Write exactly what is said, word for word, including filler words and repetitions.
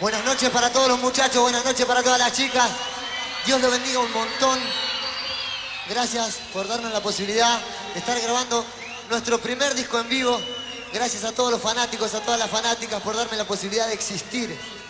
Buenas noches para todos los muchachos, buenas noches para todas las chicas. Dios los bendiga un montón. Gracias por darnos la posibilidad de estar grabando nuestro primer disco en vivo. Gracias a todos los fanáticos, a todas las fanáticas por darme la posibilidad de existir.